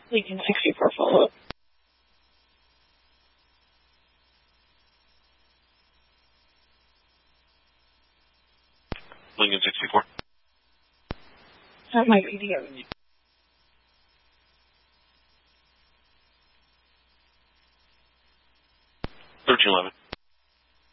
Lincoln 64 follow-up. Lincoln 64. That might be the other. 1311.